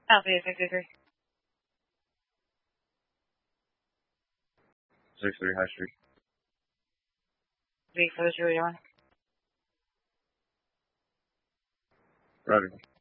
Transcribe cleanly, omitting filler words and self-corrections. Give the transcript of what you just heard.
Alpha 63. 63 High Street. V for the Julian. Roger.